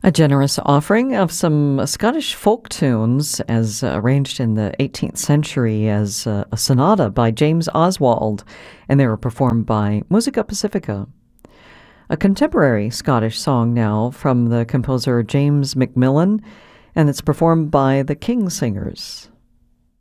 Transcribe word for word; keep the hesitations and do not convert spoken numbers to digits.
A generous offering of some Scottish folk tunes as uh, arranged in the eighteenth century as uh, a sonata by James Oswald, and they were performed by Musica Pacifica. A contemporary Scottish song now from the composer James Macmillan, and it's performed by the King Singers.